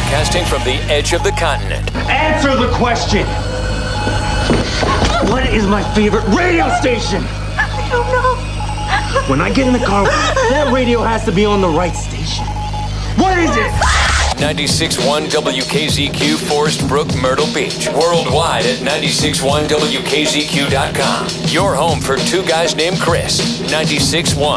Broadcasting from the edge of the continent. Answer the question. What is my favorite radio station? I don't know. When I get in the car, that radio has to be on the right station. What is it? 96.1 WKZQ, Forest Brook, Myrtle Beach. Worldwide at 96.1WKZQ.com. Your home for two guys named Chris. 96.1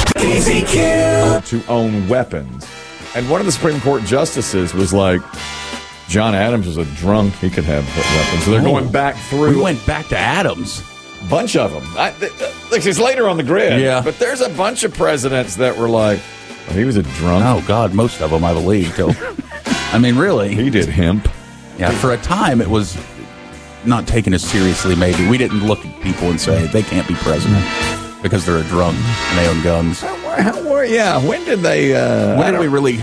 KZQ. To own weapons. And one of the Supreme Court justices was like, John Adams was a drunk. He could have weapons. So they're going back through. We went back to Adams. A bunch of them. It's later on the grid. Yeah. But there's a bunch of presidents that were like, well, he was a drunk. Oh, God, most of them, I believe. I mean, really. He did hemp. Yeah, for a time, it was not taken as seriously, maybe. We didn't look at people and say, they can't be president because they're a drunk and they own guns. When did they... when did we really...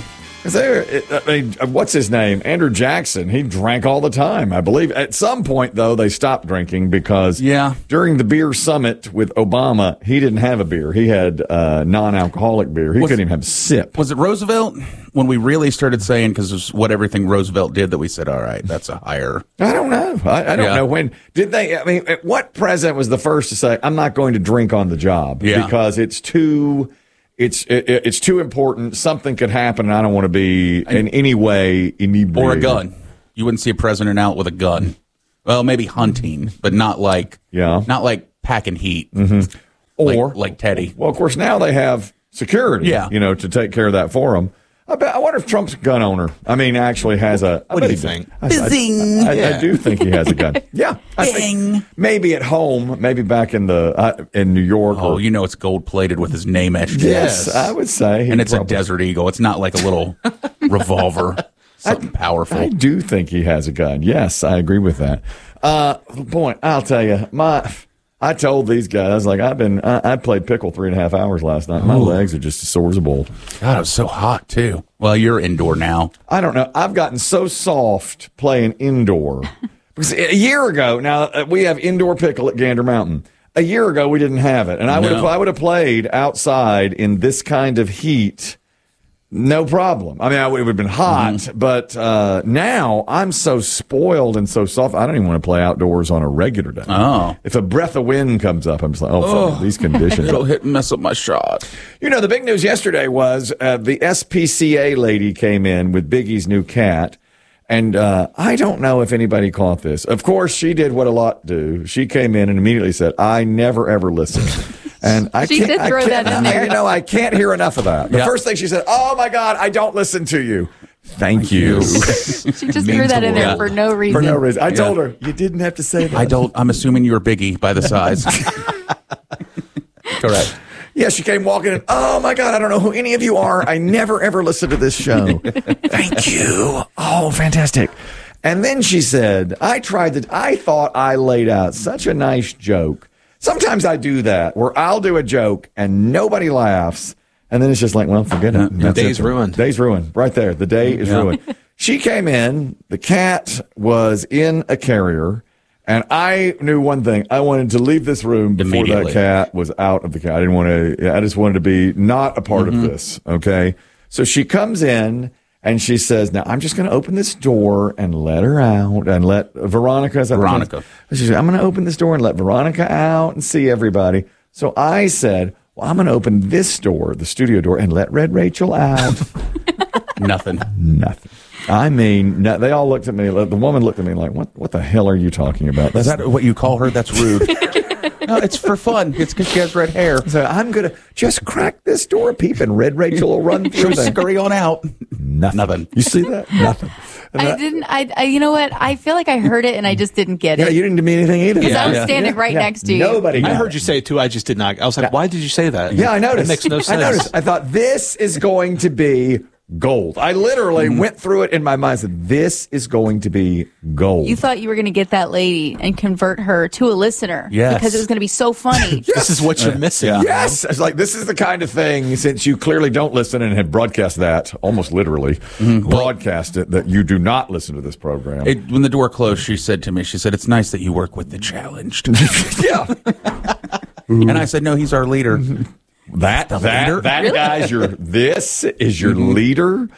What's his name? Andrew Jackson. He drank all the time, I believe. At some point, though, they stopped drinking because during the beer summit with Obama, he didn't have a beer. He had non-alcoholic beer. He couldn't even have a sip. Was it Roosevelt when we really started saying, because of what everything Roosevelt did, that we said, all right, that's a higher... I don't know. I don't know when. Did they... I mean, what president was the first to say, I'm not going to drink on the job because it's too... It's too important. Something could happen, and I don't want to be in any way inebriated. Or a gun. You wouldn't see a president out with a gun. Well, maybe hunting, but not like packing heat. Mm-hmm. Or like Teddy. Well, of course, now they have security. To take care of that for them. I wonder if Trump's a gun owner. I mean, actually has a... What do you think? I do think he has a gun. Yeah. I think maybe at home, maybe back in in New York. Oh, it's gold-plated with his name etched. Yes, I would say. And it's a Desert Eagle. It's not like a little revolver. Something powerful. I do think he has a gun. Yes, I agree with that. Boy, I'll tell you, I told these guys, I played pickle 3.5 hours last night. My legs are just as sore as a bull. God, it was so hot, too. Well, you're indoor now. I don't know. I've gotten so soft playing indoor. Because a year ago, now we have indoor pickle at Gander Mountain. A year ago, we didn't have it. And I would have played outside in this kind of heat. No problem. I mean, it would have been hot, but now I'm so spoiled and so soft, I don't even want to play outdoors on a regular day. Oh. If a breath of wind comes up, I'm just like, these conditions. It'll mess up my shot. The big news yesterday was the SPCA lady came in with Biggie's new cat, and I don't know if anybody caught this. Of course, she did what a lot do. She came in and immediately said, I never, ever listen. And I she did throw that in there. I can't hear enough of that. The first thing she said, oh, my God, I don't listen to you. Thank you. She just threw that in there for no reason. For no reason. I told her, you didn't have to say that. I'm assuming you're Biggie by the size. Correct. Yeah, she came walking in. Oh, my God, I don't know who any of you are. I never, ever listen to this show. Thank you. Oh, fantastic. And then she said, I thought I laid out such a nice joke. Sometimes I do that, where I'll do a joke and nobody laughs, and then it's just like, well, forget it. The day's ruined. Day's ruined. Right there. The day is ruined. She came in. The cat was in a carrier, and I knew one thing. I wanted to leave this room before that cat was out of the cat. I just wanted to be not a part of this, okay? So she comes in. And she says, now, I'm just going to open this door and let her out and let Veronica. She said, I'm going to open this door and let Veronica out and see everybody. So I said, well, I'm going to open this door, the studio door, and let Red Rachel out. Nothing. I mean, they all looked at me. The woman looked at me like, what the hell are you talking about? Is that what you call her? That's rude. No, it's for fun. It's because she has red hair. So I'm going to just crack this door a peep and Red Rachel will run through. She'll scurry on out. Nothing. You see that? Nothing. I didn't. You know what? I feel like I heard it and I just didn't get it. Yeah, you didn't mean anything either. Because I was standing right next to you. Nobody. I heard you say it too. I just did not. I was like, why did you say that? Yeah, I noticed. It makes no sense. I thought this is going to be gold. I literally went through it in my mind and said, this is going to be gold. You thought you were going to get that lady and convert her to a listener. Yes. Because it was going to be so funny. Yes. This is what you're missing. Yes. It's like, this is the kind of thing, since you clearly don't listen and have broadcast that, almost literally, broadcast it, that you do not listen to this program. When the door closed, she said to me, it's nice that you work with the challenged. Yeah. And I said, no, he's our leader. That Really? guy's this is your leader.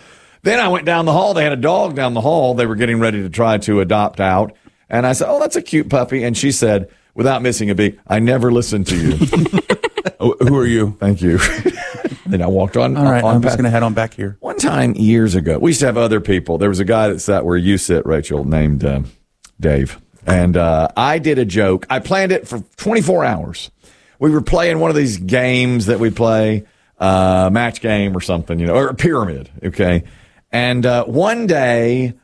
Then I went down the hall. They had a dog down the hall. They were getting ready to try to adopt out. And I said, oh, that's a cute puppy. And she said, without missing a beat, I never listened to you. Who are you? Thank you. Then I walked on. All right, I'm just going to head on back here. One time years ago, we used to have other people. There was a guy that sat where you sit, Rachel, named Dave. And I did a joke. I planned it for 24 hours. We were playing one of these games that we play, match game or something, or a pyramid, okay? And one day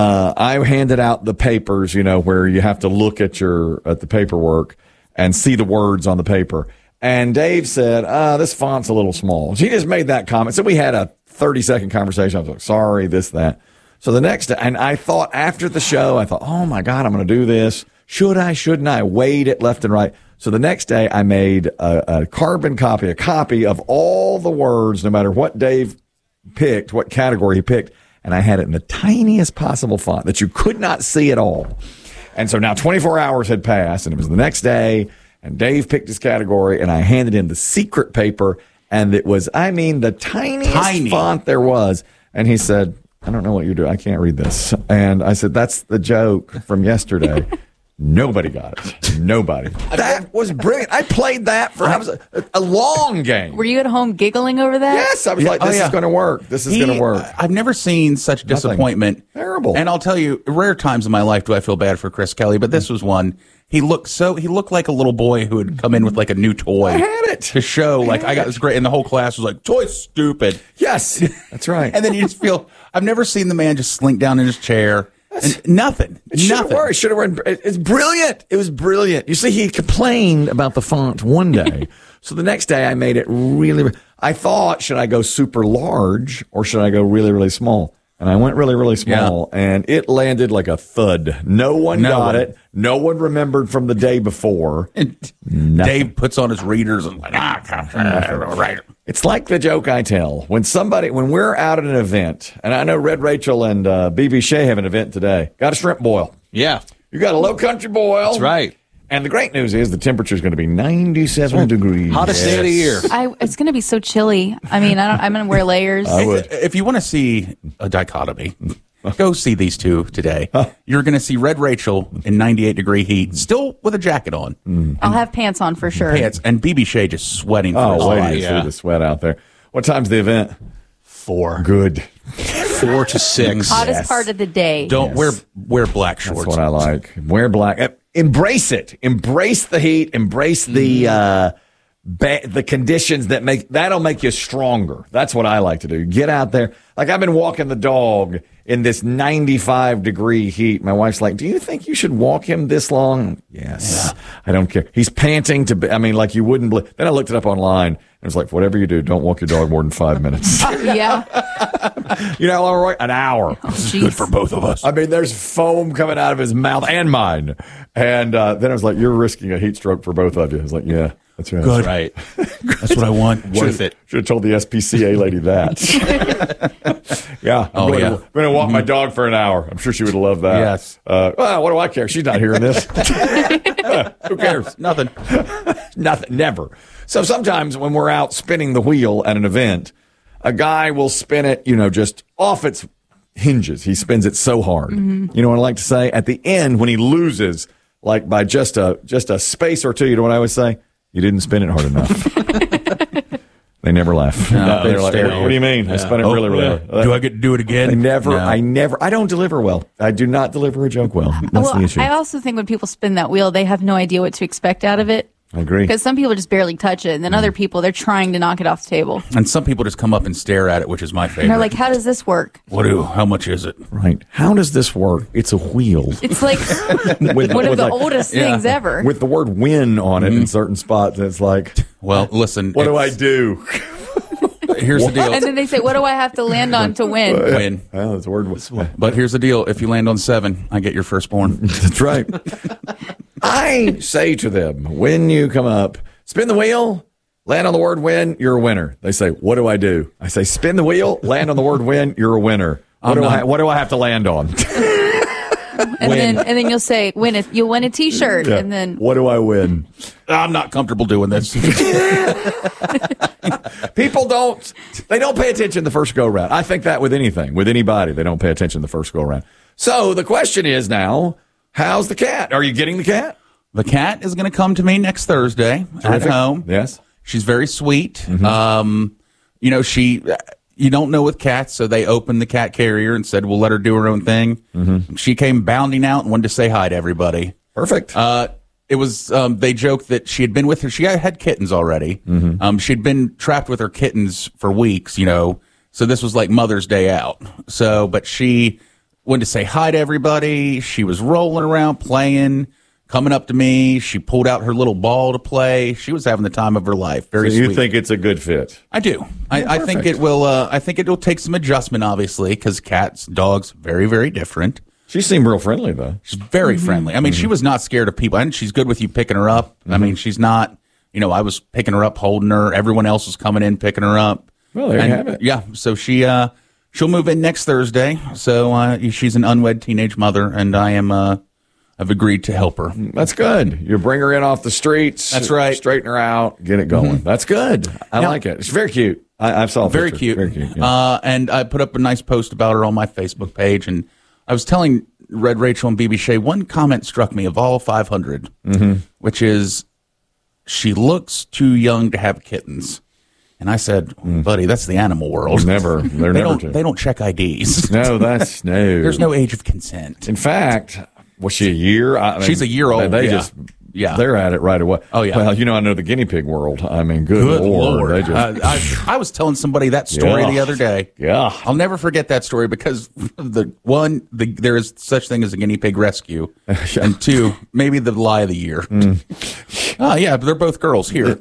I handed out the papers, where you have to look at the paperwork and see the words on the paper. And Dave said, this font's a little small. He just made that comment. So we had a 30-second conversation. I was like, sorry, this, that. So the next day, and I thought after the show, oh my God, I'm going to do this. Should I, shouldn't I? Weighed it left and right. So the next day I made a carbon copy, a copy of all the words, no matter what Dave picked, what category he picked. And I had it in the tiniest possible font that you could not see at all. And so now 24 hours had passed, and it was the next day, and Dave picked his category, and I handed in the secret paper, and it was, the tiniest font there was. And he said, I don't know what you're doing. I can't read this. And I said, that's the joke from yesterday. Nobody got it. Nobody. That was brilliant. I played that for a long game. Were you at home giggling over that? Yes. I was this is going to work. This is going to work. I've never seen such disappointment. Terrible. And I'll tell you, rare times in my life do I feel bad for Chris Kelly, but this was one. He looked like a little boy who had come in with like a new toy. I had it. To show, I got this great, and the whole class was like, toy's stupid. Yes. That's right. And then you just feel, I've never seen the man just slink down in his chair. And nothing. It should have worked. It's brilliant. It was brilliant. You see, he complained about the font one day. So the next day I made it really, I thought, should I go super large or should I go really, really small? And I went really, really small, and it landed like a thud. No one got it. No one remembered from the day before. Dave puts on his readers and It's like the joke I tell. When we're out at an event, and I know Red Rachel and BB Shea have an event today, got a shrimp boil. Yeah. You got a low country boil. That's right. And the great news is the temperature is going to be 97 degrees. Hottest day of the year. It's going to be so chilly. I'm going to wear layers. I would. If you want to see a dichotomy, go see these two today. You're going to see Red Rachel in 98-degree heat, still with a jacket on. I'll have pants on for sure. Pants. And BB Shea just sweating. Oh, wait till you see the sweat out there. What time's the event? 4. Good. 4 to 6. Hottest part of the day. Don't wear black shorts. That's what I like. Wear black. Embrace it. Embrace the heat. Embrace the conditions that'll make you stronger. That's what I like to do. Get out there. Like I've been walking the dog in this 95-degree heat. My wife's like, do you think you should walk him this long? Yes. Yeah. I don't care. He's panting like you wouldn't believe. Then I looked it up online. It was like, whatever you do, don't walk your dog more than 5 minutes. Yeah. An hour. This is good for both of us. I mean, there's foam coming out of his mouth and mine. And then I was like, you're risking a heat stroke for both of you. I was like, yeah, that's right. Good. That's right. That's what I want. Worth it. Should have told the SPCA lady that. Yeah. I'm going to walk my dog for an hour. I'm sure she would have loved that. Yes. Well, what do I care? She's not hearing this. Who cares? Nothing. Nothing. Never. So sometimes when we're out spinning the wheel at an event, a guy will spin it, just off its hinges. He spins it so hard. Mm-hmm. You know what I like to say? At the end, when he loses, like by just a space or two, you know what I always say? You didn't spin it hard enough. They never laugh. No, they're like, what do you mean? I spun it really, really hard. Do I get to do it again? I don't deliver well. I do not deliver a joke well. That's the issue. I also think when people spin that wheel, they have no idea what to expect out of it. I agree. Because some people just barely touch it, and then other people, they're trying to knock it off the table. And some people just come up and stare at it, which is my favorite. And they're like, how does this work? How much is it? Right. How does this work? It's a wheel. It's like one of the oldest things ever. With the word win on it in certain spots, it's like, well, listen. What do I do? Here's the deal. And then they say, what do I have to land on to win? Win. Well, that's a word. But here's the deal. If you land on 7, I get your firstborn. That's right. I say to them, when you come up, spin the wheel, land on the word win, you're a winner. They say, what do I do? I say, spin the wheel, land on the word win, you're a winner. What do I have to land on? and then you'll say, you'll win a T-shirt, Yeah. and then What do I win? I'm not comfortable doing this. People don't pay attention the first go round. I think that with anything, with anybody, they don't pay attention the first go round. So the question is now, how's the cat? Are you getting the cat? The cat is going to come to me next Thursday at home. Yes. She's very sweet. You don't know with cats, so they opened the cat carrier and said, we'll let her do her own thing. She came bounding out and wanted to say hi to everybody. Perfect. It was, they joked that she had been with her. She had kittens already. She'd been trapped with her kittens for weeks, so this was like Mother's Day out. But she wanted to say hi to everybody. She was rolling around, playing, coming up to me. She pulled out her little ball to play. She was having the time of her life. Very so you sweet. think it's a good fit? I do. I think it will. I think it will take some adjustment, obviously, because cats, dogs, very, very different. She seemed real friendly, though. She's very friendly. I mean, she was not scared of people, and she's good with you picking her up. I mean, she's not. I was picking her up, holding her. Everyone else was coming in, picking her up. Well, there you have it. Yeah. So she'll move in next Thursday. So she's an unwed teenage mother, and I've agreed to help her. That's good. You bring her in off the streets. That's right. Straighten her out. Get it going. That's good. I like it. It's very cute. I saw a Very picture. cute. Very cute. Yeah. And I put up a nice post about her on my Facebook page, and I was telling Red Rachel and BB Shea, one comment struck me of all 500, which is, she looks too young to have kittens. And I said, buddy, that's the animal world. Never. They're never too. They don't check IDs. No, that's no. There's no age of consent. In fact, was she a year? I mean, She's a year old. They yeah. just, yeah. they're at it right away. Oh, yeah. Well, I know the guinea pig world. I mean, good Lord. They just, I was telling somebody that story Yeah. the other day. Yeah. I'll never forget that story because there is such thing as a guinea pig rescue, and two, maybe the lie of the year. Oh yeah, but they're both girls here.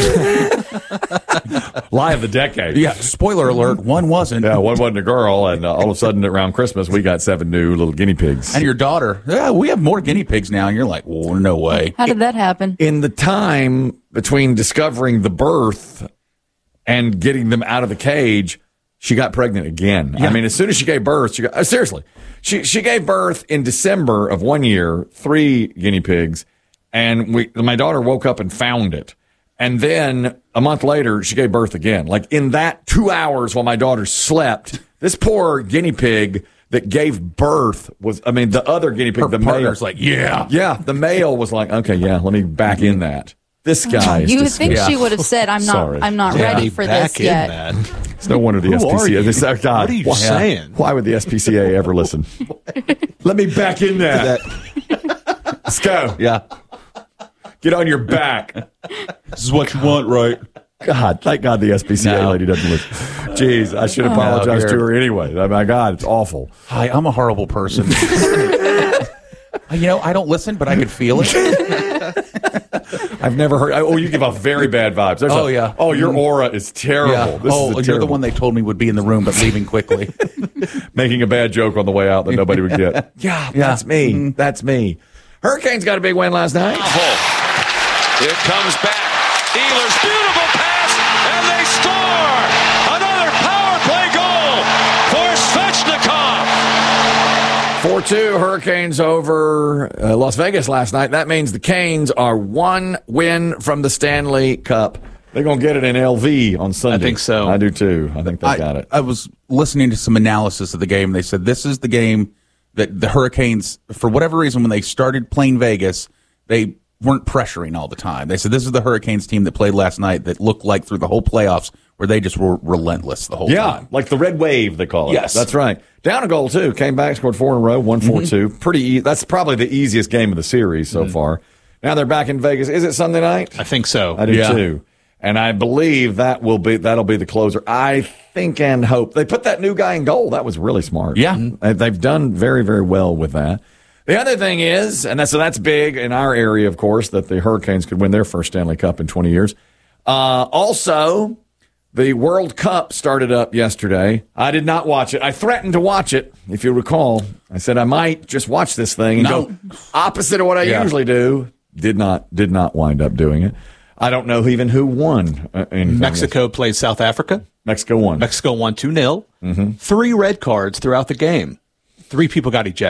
lie of the decade. Yeah, spoiler alert, one wasn't. Yeah, one wasn't a girl, and all of a sudden around Christmas we got 7 new little guinea pigs. And your daughter, yeah, we have more guinea pigs now, and you're like, well, no way. how did that happen? In the time between discovering the birth and getting them out of the cage, she got pregnant again. Yeah. I mean, as soon as she gave birth, she got seriously. She gave birth in December of one year, 3 guinea pigs, and my daughter woke up and found it. And then a month later, she gave birth again. Like in that 2 hours while my daughter slept, this poor guinea pig that gave birth was, I mean, the other guinea pig, Her the male, partner's like, yeah. yeah, the male was like, okay, yeah, let me back in that. This guy is You would disgusting. think she would have said, "I'm Sorry. not Yeah, ready for this back in yet." that. It's no wonder the Who are SPCA. you? This, oh God, What are you saying? Why would the SPCA ever listen? Let me back in that. Let's go. Yeah. Get on your back. This is what you want, right? God, thank God the SPCA lady doesn't listen. Jeez, I should apologize to her anyway. Oh, my God, it's awful. Hi, I'm a horrible person. I don't listen, but I could feel it. I've never heard. Oh, you give off very bad vibes. There's Yeah. Oh, your aura is terrible. Yeah. This is You're terrible. the one they told me would be in the room, but leaving quickly. Making a bad joke on the way out that nobody would get. Yeah, that's me. That's me. Hurricanes got a big win last night. It comes back. Ehlers, beautiful pass, and they score! Another power play goal for Svechnikov. 4-2 Hurricanes over Las Vegas last night. That means the Canes are 1 win from the Stanley Cup. They're going to get it in LV on Sunday. I think so. I do too. I think they got it. I was listening to some analysis of the game. They said this is the game that the Hurricanes, for whatever reason, when they started playing Vegas, they weren't pressuring all the time. They said this is the Hurricanes team that played last night that looked like through the whole playoffs where they just were relentless the whole time. Like the red wave, they call it. Yes. That's right. Down a goal, too. Came back, scored 4 in a row, won 4-2. Pretty that's probably the easiest game of the series so far. Now they're back in Vegas. Is it Sunday night? I think so. I do, too. And I believe that'll be the closer. I think and hope. They put that new guy in goal. That was really smart. Yeah. They've done very, very well with that. The other thing is, and that's big in our area, of course, that the Hurricanes could win their first Stanley Cup in 20 years. Also, the World Cup started up yesterday. I did not watch it. I threatened to watch it, if you recall. I said I might just watch this thing and go opposite of what I usually do. Did not wind up doing it. I don't know even who won. Mexico played South Africa. Mexico won. Mexico won 2-0. 3 red cards throughout the game. 3 people got ejected.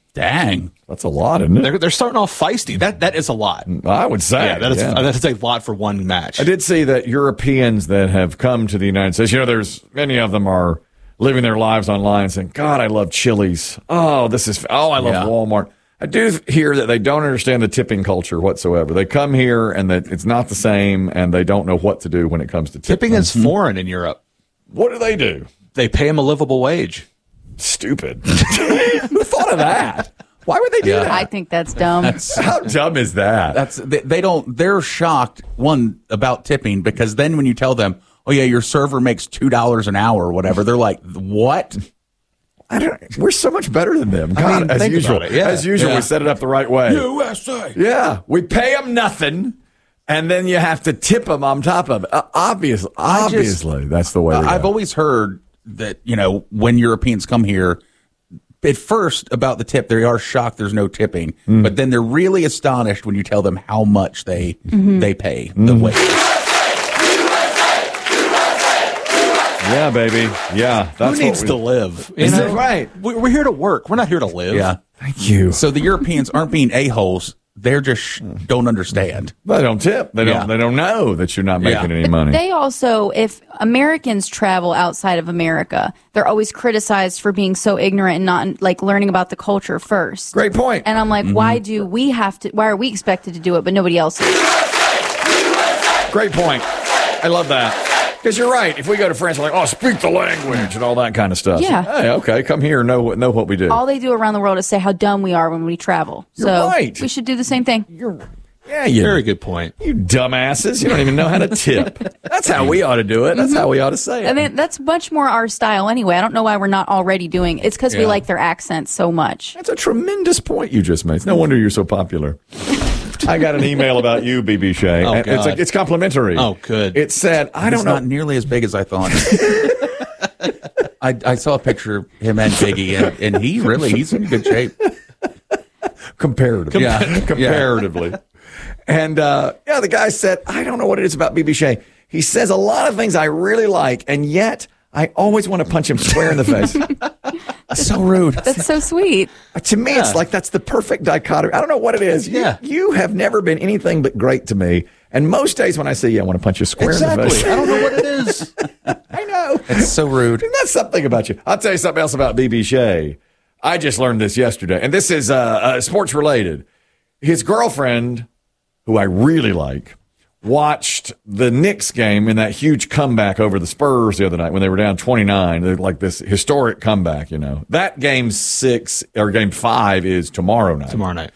Dang. That's a lot, isn't it? They're starting off feisty. That is a lot. I would say. Yeah, that's a lot for one match. I did see that Europeans that have come to the United States, there's many of them are living their lives online saying, God, I love Chili's. I love Walmart. I do hear that they don't understand the tipping culture whatsoever. They come here and that it's not the same and they don't know what to do when it comes to tipping. Tipping is foreign in Europe. What do? They pay them a livable wage. Stupid. Who thought of that? Why would they do that? I think that's dumb. How dumb is that? They're shocked, one, about tipping, because then when you tell them, oh yeah, your server makes $2 an hour or whatever, they're like, what? We're so much better than them. God, as usual. As usual, we set it up the right way. USA. Yeah. We pay them nothing, and then you have to tip them on top of it. Obviously, that's the way I've always heard that, when Europeans come here, at first about the tip, they are shocked there's no tipping, but then they're really astonished when you tell them how much they pay the wage. Yeah, baby. Yeah, that's Who needs to live? Is that right? We're here to work. We're not here to live. Yeah. Thank you. So the Europeans aren't being a-holes. They're just don't understand. They don't tip. They don't know that you're not making any money. They also, if Americans travel outside of America, they're always criticized for being so ignorant and not like learning about the culture first. Great point. And I'm like, why are we expected to do it, but nobody else is? Great point. I love that. Because you're right. If we go to France, we're like, speak the language and all that kind of stuff. Yeah. Hey, okay, come here, know what we do. All they do around the world is say how dumb we are when we travel. You're right. We should do the same thing. Very good point. You dumbasses. You don't even know how to tip. That's how we ought to do it. That's how we ought to say it. I mean, that's much more our style anyway. I don't know why we're not already doing it. It's because we like their accents so much. That's a tremendous point you just made. It's no wonder you're so popular. I got an email about you, BB Shea. Oh, God. It's complimentary. Oh, good. It said, It's not nearly as big as I thought. I saw a picture of him and Biggie, and he's in good shape. Comparatively. Yeah. Comparatively. And, the guy said, I don't know what it is about BB Shea. He says a lot of things I really like, and yet I always want to punch him square in the face. So rude. That's so sweet. To me, it's like that's the perfect dichotomy. I don't know what it is. You have never been anything but great to me. And most days when I see you, I want to punch you square in the face. I don't know what it is. I know. It's so rude. And that's something about you. I'll tell you something else about BB Shea. I just learned this yesterday, and this is sports related. His girlfriend, who I really like, watched the Knicks game in that huge comeback over the Spurs the other night when they were down 29. They're like this historic comeback, That game 6 or game 5 is tomorrow night.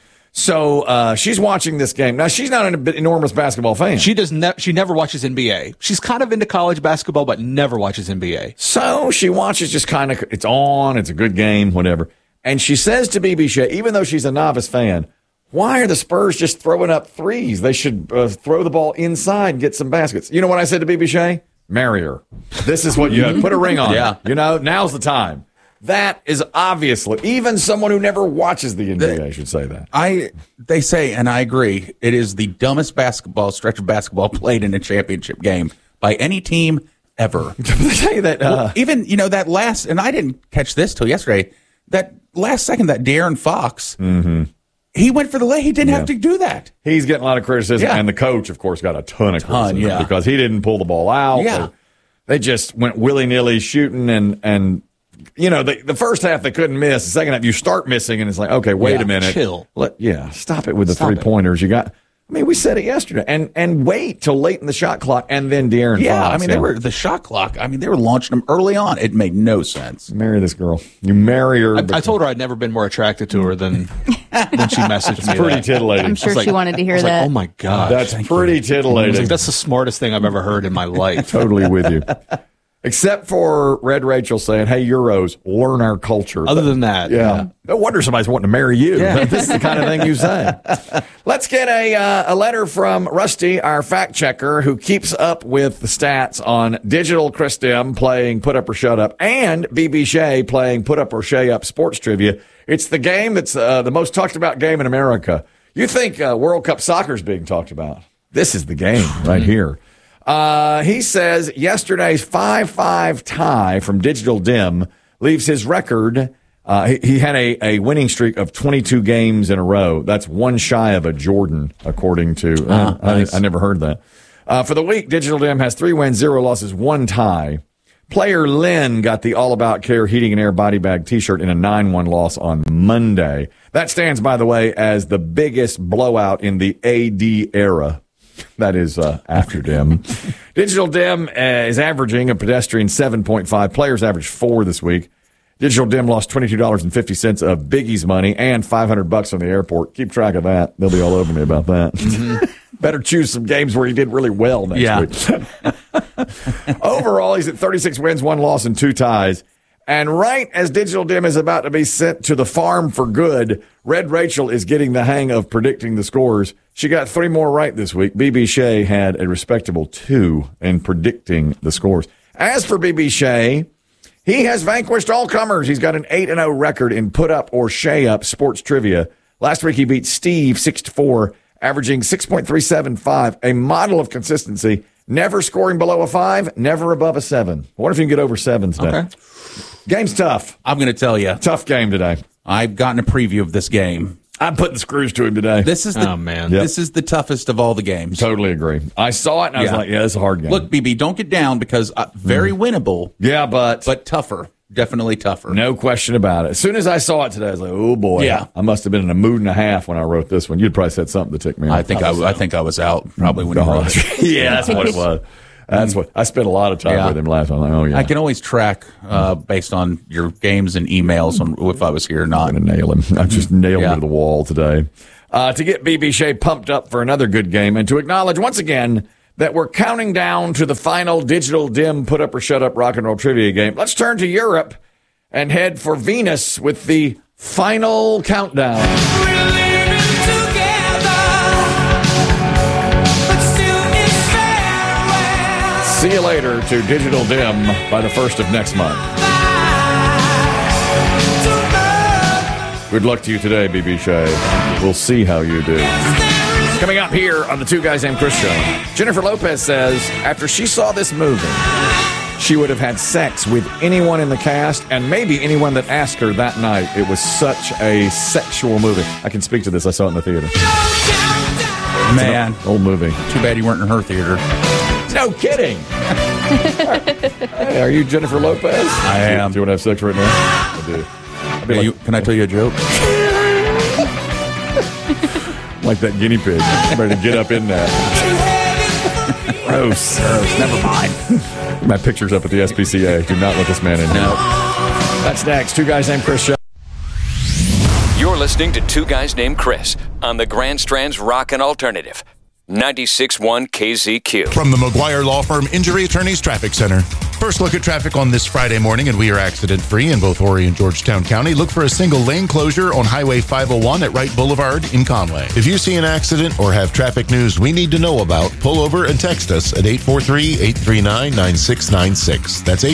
So she's watching this game. Now, she's not an enormous basketball fan. She never watches NBA. She's kind of into college basketball, but never watches NBA. So she watches just kind of, it's on, it's a good game, whatever. And she says to BB Shea, even though she's a novice fan, why are the Spurs just throwing up threes? They should throw the ball inside and get some baskets. You know what I said to BB Shea? Marry her. This is what you have. Put a ring on. Yeah. Now's the time. That is obviously, even someone who never watches the NBA should say that. They say, and I agree, it is the dumbest stretch of basketball played in a championship game by any team ever. They say that. Even, that last, and I didn't catch this till yesterday, that last second, that De'Aaron Fox, he went for the lay. He didn't have to do that. He's getting a lot of criticism, and the coach, of course, got a ton of criticism because he didn't pull the ball out. Yeah. They just went willy-nilly shooting, and the first half they couldn't miss. The second half you start missing, and it's like, okay, wait a minute. Chill. Stop it with the three-pointers. You got... I mean, we said it yesterday, and wait till late in the shot clock, and then De'Aaron Fox. Yeah, I mean, they were the shot clock. I mean, they were launching them early on. It made no sense. Marry this girl. You marry her. I told her I'd never been more attracted to her than when she messaged me. Pretty titillating. I'm sure she wanted to hear that. Like, oh my god, that's pretty titillating. That's the smartest thing I've ever heard in my life. Totally with you. Except for Red Rachel saying, hey, Euros, learn our culture. Other than that. Yeah. No wonder somebody's wanting to marry you. Yeah. This is the kind of thing you say. Let's get a letter from Rusty, our fact checker, who keeps up with the stats on Digital Christem playing Put Up or Shut Up and BB Shea playing Put Up or Shea Up sports trivia. It's the game that's the most talked about game in America. You think World Cup soccer is being talked about. This is the game right here. He says yesterday's 5-5 tie from Digital Dim leaves his record He had a winning streak of 22 games in a row. That's one shy of a Jordan, according to nice. I never heard that. For the week, Digital Dim has 3 wins, 0 losses, 1 tie. Player Lynn got the All About Care Heating and Air Body Bag T-shirt in a 9-1 loss on Monday. That stands, by the way, as the biggest blowout in the AD era. That is after Dim. Digital Dim is averaging a pedestrian 7.5. Players average 4 this week. Digital Dim lost $22.50 of Biggie's money and $500 on the airport. Keep track of that. They'll be all over me about that. Mm-hmm. Better choose some games where he did really well next week. Overall, he's at 36 wins, 1 loss, and 2 ties. And right as Digital Dim is about to be sent to the farm for good, Red Rachel is getting the hang of predicting the scores. She got 3 more right this week. BB Shea had a respectable 2 in predicting the scores. As for BB Shea, he has vanquished all comers. He's got an 8-0 record in put-up or Shea-up sports trivia. Last week, he beat Steve 6-4, averaging 6.375, a model of consistency, never scoring below a 5, never above a 7. I wonder if you can get over 7s today. Okay. Game's tough. I'm going to tell you. Tough game today. I've gotten a preview of this game. I'm putting screws to him today. This is This is the toughest of all the games. Totally agree. I saw it and I was like, yeah, it's a hard game. Look, BB, don't get down because very winnable. Yeah, but tougher. Definitely tougher. No question about it. As soon as I saw it today, I was like, oh boy. Yeah. I must have been in a mood and a half when I wrote this one. You'd probably said something to tick me off. I think I was out probably when you wrote it. Yeah, that's what it was. That's what I spent a lot of time with him last time. Like, oh yeah, I can always track based on your games and emails on if I was here or not. I'm gonna nail him. I just nailed him to the wall today. To get BB Shea pumped up for another good game and to acknowledge once again that we're counting down to the final Digital Dim Put Up or Shut Up rock and roll trivia game. Let's turn to Europe and head for Venus with the final countdown. See you later to Digital Dim by the 1st of next month. Good luck to you today, BB Shea. We'll see how you do. Coming up here on the Two Guys Named Chris show, Jennifer Lopez says after she saw this movie, she would have had sex with anyone in the cast and maybe anyone that asked her that night. It was such a sexual movie. I can speak to this. I saw it in the theater. Man. Old movie. Too bad you weren't in her theater. No kidding. Hey, are you Jennifer Lopez? I am. Do you want to have sex right now? I do. Can I tell you a joke? Like that guinea pig. Ready to get up in that. Gross. Never mind. My picture's up at the SPCA. Do not let this man in here. No. That's next. Two Guys Named Chris show. You're listening to Two Guys Named Chris on the Grand Strand's Rockin' Alternative. 96.1 KZQ. From the McGuire Law Firm Injury Attorneys Traffic Center. First look at traffic on this Friday morning, and we are accident-free in both Horry and Georgetown County. Look for a single lane closure on Highway 501 at Wright Boulevard in Conway. If you see an accident or have traffic news we need to know about, pull over and text us at 843-839-9696. That's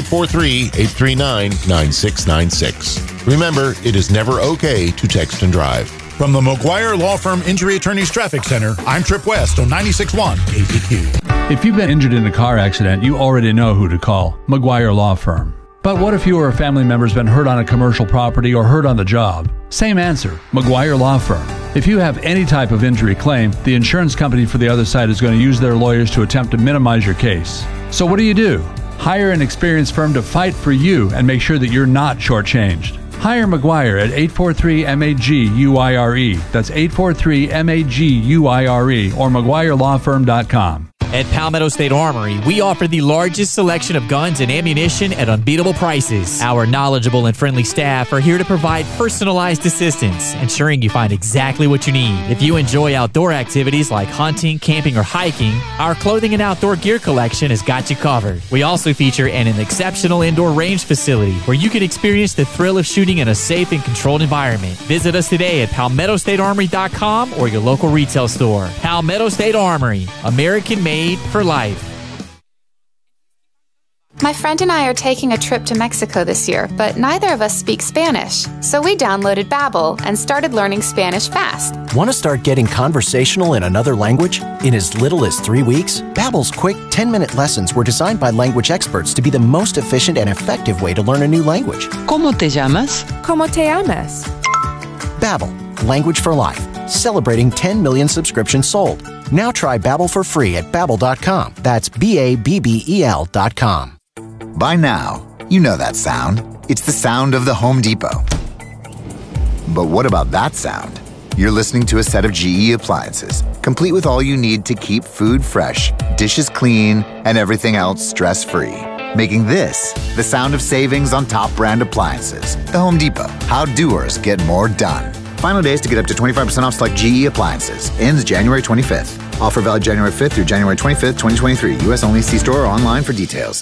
843-839-9696. Remember, it is never okay to text and drive. From the McGuire Law Firm Injury Attorneys Traffic Center, I'm Trip West on 96.1 KZQ. If you've been injured in a car accident, you already know who to call, McGuire Law Firm. But what if you or a family member's been hurt on a commercial property or hurt on the job? Same answer, McGuire Law Firm. If you have any type of injury claim, the insurance company for the other side is going to use their lawyers to attempt to minimize your case. So what do? Hire an experienced firm to fight for you and make sure that you're not shortchanged. Hire McGuire at 843-MAG-UIRE. That's 843-MAG-UIRE or McGuireLawFirm.com. At Palmetto State Armory, we offer the largest selection of guns and ammunition at unbeatable prices. Our knowledgeable and friendly staff are here to provide personalized assistance, ensuring you find exactly what you need. If you enjoy outdoor activities like hunting, camping, or hiking, our clothing and outdoor gear collection has got you covered. We also feature an exceptional indoor range facility where you can experience the thrill of shooting in a safe and controlled environment. Visit us today at PalmettoStateArmory.com or your local retail store. Palmetto State Armory, American-made for life. My friend and I are taking a trip to Mexico this year, but neither of us speak Spanish. So we downloaded Babbel and started learning Spanish fast. Want to start getting conversational in another language? In as little as 3 weeks, Babbel's quick 10-minute lessons were designed by language experts to be the most efficient and effective way to learn a new language. ¿Cómo te llamas? ¿Cómo te llamas? Babbel, language for life. Celebrating 10 million subscriptions sold. Now try Babbel for free at Babbel.com. That's BABBEL.com. By now, you know that sound. It's the sound of the Home Depot. But what about that sound? You're listening to a set of GE appliances, complete with all you need to keep food fresh, dishes clean, and everything else stress-free. Making this the sound of savings on top brand appliances. The Home Depot. How doers get more done. Final days to get up to 25% off select GE appliances. Ends January 25th. Offer valid January 5th through January 25th, 2023. U.S. only. See store or online for details.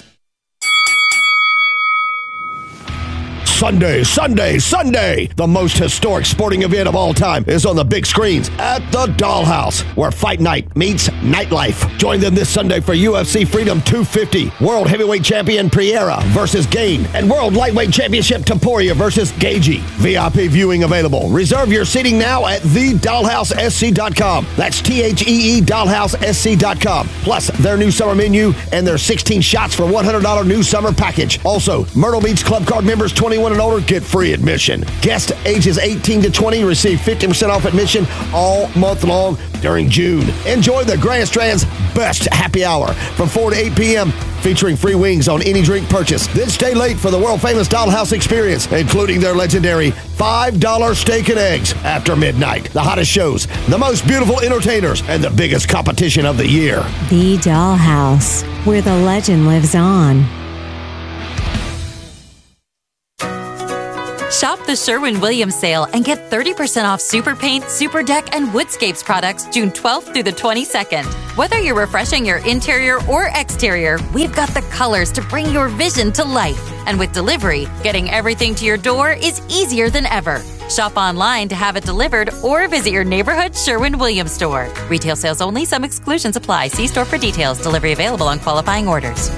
Sunday, Sunday, Sunday. The most historic sporting event of all time is on the big screens at the Dollhouse, where Fight Night meets nightlife. Join them this Sunday for UFC Freedom 250, World Heavyweight Champion Pereira versus Gain, and World Lightweight Championship Taporia versus Gagey. VIP viewing available. Reserve your seating now at thedollhousesc.com. That's THEE dollhousesc.com. Plus their new summer menu and their 16 shots for $100 new summer package. Also, Myrtle Beach Club Card members 21 and older get free admission. Guests ages 18 to 20 receive 50% off admission all month long during June. Enjoy the Grand Strand's best happy hour from 4 to 8 p.m. featuring free wings on any drink purchase. Then stay late for the world-famous Dollhouse experience, including their legendary $5 steak and eggs after midnight. The hottest shows, the most beautiful entertainers, and the biggest competition of the year. The Dollhouse, where the legend lives on. Shop the Sherwin-Williams sale and get 30% off Super Paint, Super Deck, and Woodscapes products June 12th through the 22nd. Whether you're refreshing your interior or exterior, we've got the colors to bring your vision to life. And with delivery, getting everything to your door is easier than ever. Shop online to have it delivered or visit your neighborhood Sherwin-Williams store. Retail sales only. Some exclusions apply. See store for details. Delivery available on qualifying orders.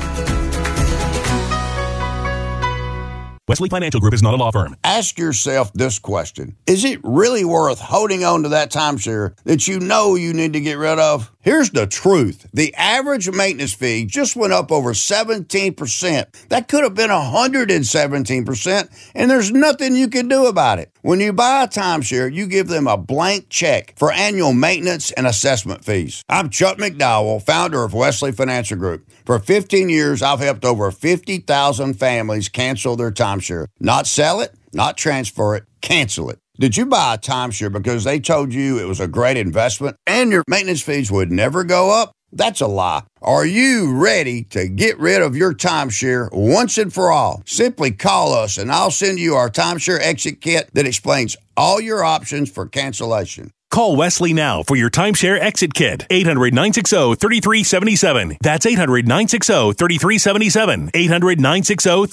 Wesley Financial Group is not a law firm. Ask yourself this question. Is it really worth holding on to that timeshare that you know you need to get rid of? Here's the truth. The average maintenance fee just went up over 17%. That could have been 117%, and there's nothing you can do about it. When you buy a timeshare, you give them a blank check for annual maintenance and assessment fees. I'm Chuck McDowell, founder of Wesley Financial Group. For 15 years, I've helped over 50,000 families cancel their timeshare. Not sell it, not transfer it, cancel it. Did you buy a timeshare because they told you it was a great investment and your maintenance fees would never go up? That's a lie. Are you ready to get rid of your timeshare once and for all? Simply call us and I'll send you our timeshare exit kit that explains all your options for cancellation. Call Wesley now for your timeshare exit kit. 800-960-3377. That's 800-960-3377.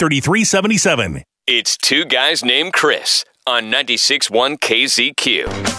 800-960-3377. It's Two Guys Named Chris on 96.1 KZQ.